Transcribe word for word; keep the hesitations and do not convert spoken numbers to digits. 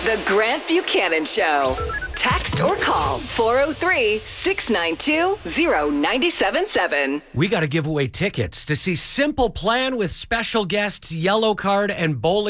The Grant Buchanan Show. Text or call four oh three, six nine two, oh nine seven seven. We got to give away tickets to see Simple Plan with special guests Yellow Card and Bowling